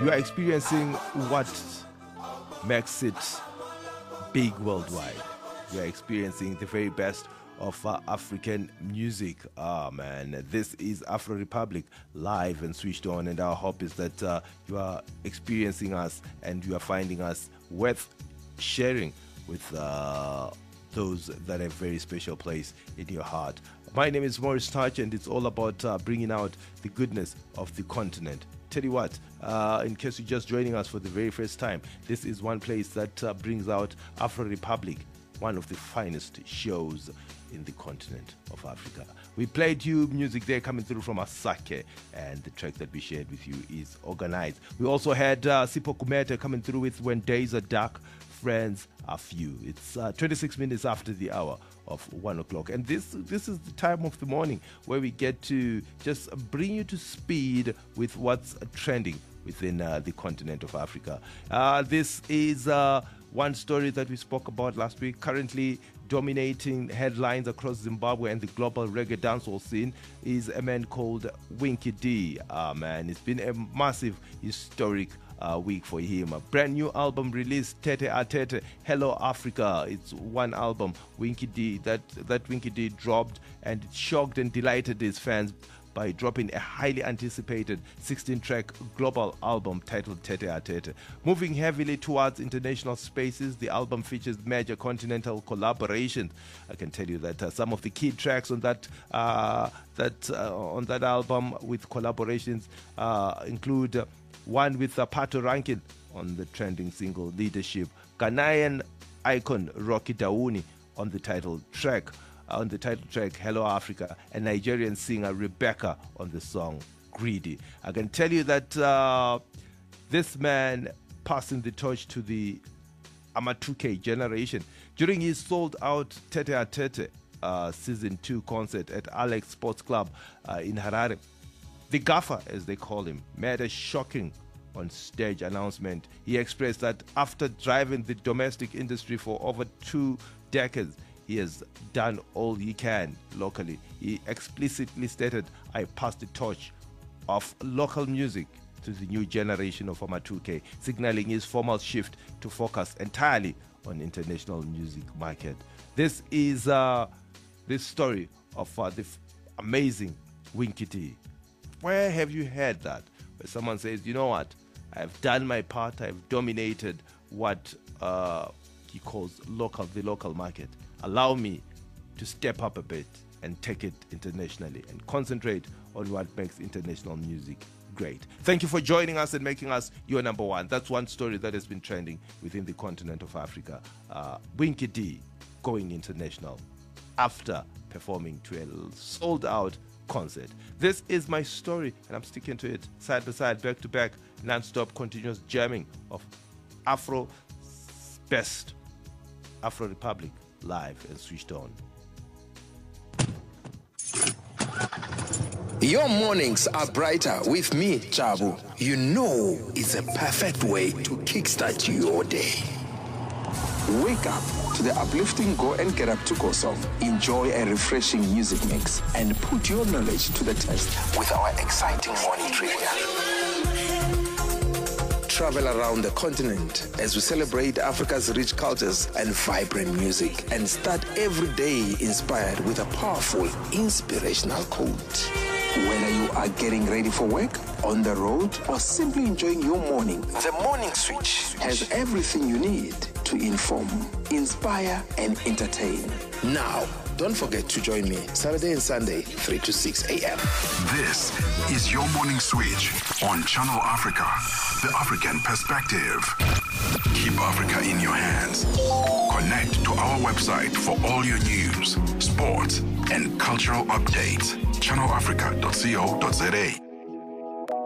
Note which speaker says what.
Speaker 1: You are experiencing what makes it big worldwide. You are experiencing the very best of African music. Man, this is Afro Republic live and switched on, and our hope is that you are experiencing us and you are finding us worth sharing with those that have a very special place in your heart. My name is Morris Touch, and it's all about bringing out the goodness of the continent. Tell you what, in case you're just joining us for the very first time, this is one place that brings out Afro Republic, one of the finest shows in the continent of Africa. We played you music there coming through from Asake, and the track that we shared with you is Organized. We also had Sipho Kumete coming through with When Days Are Dark, Friends Are Few. It's 26 minutes after the hour of 1 o'clock, and this is the time of the morning where we get to just bring you to speed with what's trending within the continent of Africa. This is one story that we spoke about last week. Currently dominating headlines across Zimbabwe and the global reggae dancehall scene is a man called Winky D. Man, it's been a massive historic week for him. A brand new album released, Tete a Tete, Hello Africa. It's one album, Winky D, that Winky D dropped, and it shocked and delighted his fans by dropping a highly anticipated 16-track global album titled Tete a Tete. Moving heavily towards international spaces, the album features major continental collaborations. I can tell you that some of the key tracks on that album with collaborations include one with Pato Rankin on the trending single Leadership, Ghanaian icon Rocky Dauni on the title track Hello Africa, and Nigerian singer Rebecca on the song Greedy. I can tell you that this man passing the torch to the Amatuke generation during his sold out Tete a Tete season 2 concert at Alex Sports Club in Harare. The gaffer, as they call him, made a shocking on-stage announcement. He expressed that after driving the domestic industry for over 2 decades, he has done all he can locally. He explicitly stated, I pass the torch of local music to the new generation of Amatuke, signaling his formal shift to focus entirely on international music market. This is this story of the amazing Winky D. Where have you heard that? Where someone says, you know what, I've done my part, I've dominated what he calls the local market. Allow me to step up a bit and take it internationally and concentrate on what makes international music great. Thank you for joining us and making us your number one. That's one story that has been trending within the continent of Africa. Winky D going international after performing to a sold-out concert. This is my story, and I'm sticking to it side by side, back to back, non-stop, continuous jamming of Afro best, Afro Republic, live and switched on.
Speaker 2: Your mornings are brighter with me, Chabu. You know it's a perfect way to kickstart your day. Wake up to the uplifting Go and Get Up to Go song. Enjoy a refreshing music mix and put your knowledge to the test with our exciting morning trivia. Travel around the continent as we celebrate Africa's rich cultures and vibrant music, and start every day inspired with a powerful, inspirational quote. Whether you are getting ready for work, on the road, or simply enjoying your morning, the Morning Switch has everything you need to inform, inspire, and entertain. Now, don't forget to join me Saturday and Sunday, 3 to 6 a.m.
Speaker 3: This is your Morning Switch on Channel Africa, the African perspective. Keep Africa in your hands. Connect to our website for all your news, sports, and cultural updates. channelafrica.co.za